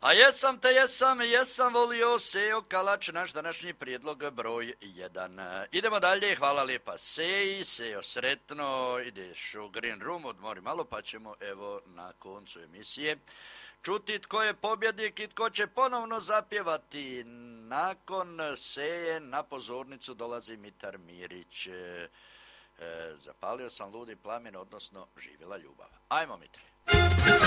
A jesam volio Sejo Kalač, naš današnji prijedlog broj 1. Idemo dalje, hvala lijepa Seji, Sejo sretno, ideš u Green Room, odmori malo pa ćemo evo na koncu emisije čuti tko je pobjednik i tko će ponovno zapjevati. Nakon Seje na pozornicu dolazi Mitar Mirić. Zapalio sam ludi plamen, odnosno živjela ljubav. Ajmo Mitre.